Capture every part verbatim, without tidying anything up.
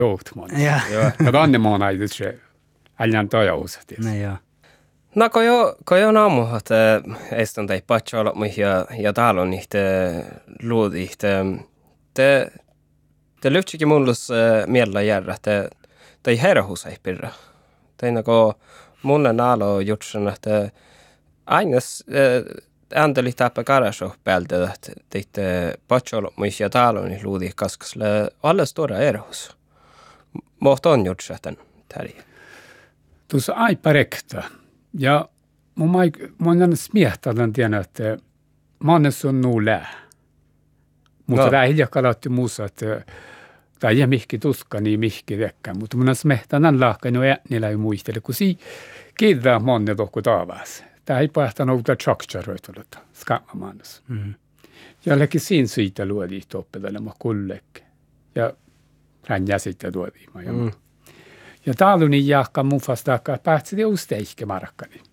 Johtman. Ja. Ja tänne maan ei se ajan tojausat. No joo. No kun jo, kun jo naamu, että estän tei patsoilla ja, ja täällä on niitä luodit. Te, te lyftsikin mullus miellä järjä, että te ei herhus ei pirra. Tein kun mulle naalo jutsen, että aina änteli täppä karasho päältä, että teitte patsoilla ja täällä on niitä luodit, koska alle stora erhus. Mohto on jutsen täällä. Tuossa ai parekta. Ja mun mai monen smiehtadan tiedä, että mannes on nuu lää. Mutta tämä ei kalatti muussa, että tämä ei mihki tuska niin mihki vekkään. Mutta mun smiehtadan laakka no äänillä ei muistele, kun si kiittää manne tohku taavas. Tämä ei päästä nouta tjaktjaröitulta, skamma mannes. Mm. Ja läkin siinä siitä luodi toppedelemaan kullekke. Ja hän jäsitte luodimaan. Mm. Ja täällä on niin jahka mun vastaakkaan päätsi te usteihke markkani.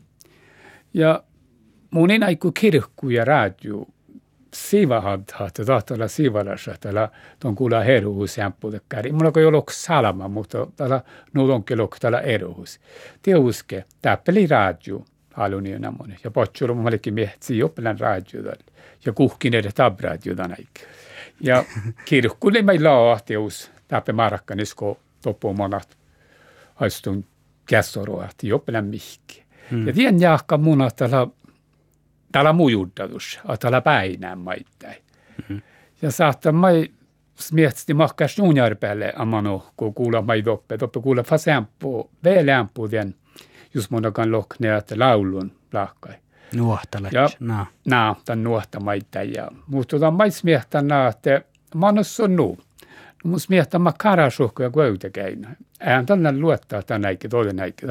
Ja mun enää kun kirkku ja radio siivahadhaa, että tahtoilla siivalassa, että tuon kuulla eruhus jämppuutekkäri. Mulla on jo lok salama, mutta täällä nuudonkin lok täällä eruhus. Te uske, täppeli radio, halun niin namoni. Ja potsulla mun malikin mietsi oppilan radio ja kuhkin edes tabradio tänäikään. Ja kirkku oli meillä laahtius, täppä markkanisko toppuun monat. Haistun käsoroa, että joppelen mihki. Hmm. Ja tien jahka mun, että täällä, täällä mujuudadus, että täällä päinään maittain. Hmm. Ja saattaa mai miettii mahkas junjarpäälle amano, kun kuulla mai doppe. Doppe kuulla fasempu, veelämpu den, just monakan lokne, että laulun lahkai. Nuohtalet. Ja, no. Nää, tämän nuohta maittain. Ja mutta tämän mais miehtänä, että manos on nuu. No mun mielestä mä karasuhkoja köytäkäin. Eihän tänne luottaa tänäkin, todennäkin.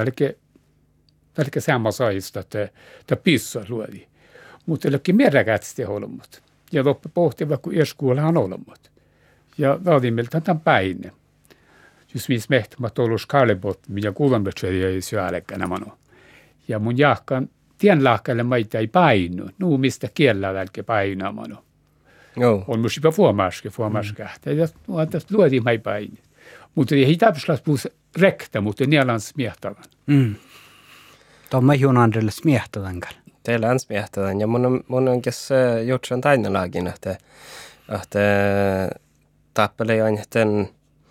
Tämä on sama saista, että tämä pissa luodi. Mutta ei merkätsti olemmut. Ja loppu pohtivat, kun eskuulla on olemmut. Ja taudin meiltä tämän päin. Just missä mehtämät olus kalebot, mitä kuulemmatsuja ei syöllekään nämä. Ja mun jahkan tienlahkalle maita ei painu. Nuu mistä kiellä välkkä painamano. Joo. On myös jopa fuomaske, fuomaske. Ja tästä luotiin mai päin. Mutta ei täpslas puhus rektä, mutta niillä on smiehtavan. Mm. Tuon juon andrelle smiehtavan. Teillä on smiehtavan. Ja mun on, mun on kes jutsen tainalaakin, että, että tappeli on tämän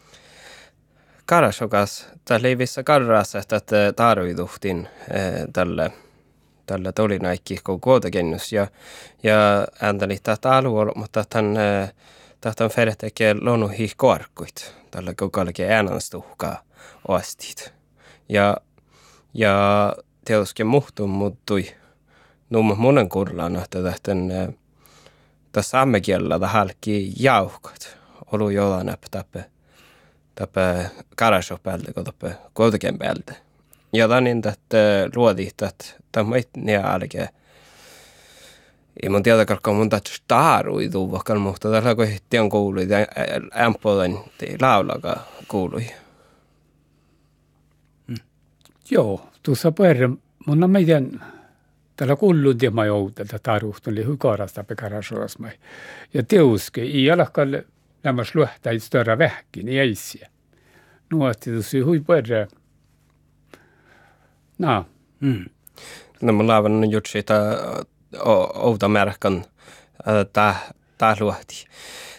karasokas. Tällä ei vissä karrassa, että tarviduhtin tälle tällä tolinaikki kun kuotakennus ja ja ääntäni tätä alueella, mutta tämän tämän fertekee lonuhi korkkuit tällä kokalke äänanstuhkaa ostit. Ja ja teoske muhtu muuttui numma monen kurlaan että tähtän tässä saamekielellä halki jauhkot olu jollain tappe tappe karasopelta kun tappe kuotaken päältä. Ja tännin tätä luodi, että tämä ei niin älkää. Ei mun tiedä, että mun tätä staarui tuuvakkaan, mutta tällä kun tiedän kuului, ja ämpuolen laulakaan kuului. Mm. Joo, tuossa perään, mun on meidän, tällä kuullut ja mä joutuu, että taruhtun oli hykarasta pekarasuasmai. Ja teuske, ei alkaa nämä sluhtaa i större vähkin, ei äisiä. Nuotti tuossa hui perään. No. Mm. No mun laavan jutsi, että outa märkän tää luohti.